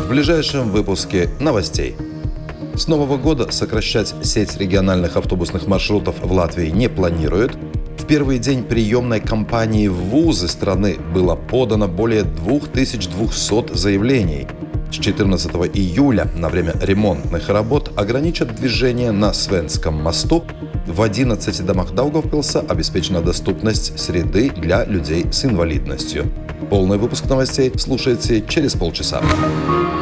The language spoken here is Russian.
В ближайшем выпуске новостей. С нового года сокращать сеть региональных автобусных маршрутов в Латвии не планируют. В первый день приемной кампании в вузы страны было подано более 2200 заявлений. С 14 июля на время ремонтных работ ограничат движение на Свенском мосту. В 11 домах Даугавпилса обеспечена доступность среды для людей с инвалидностью. Полный выпуск новостей слушайте через полчаса.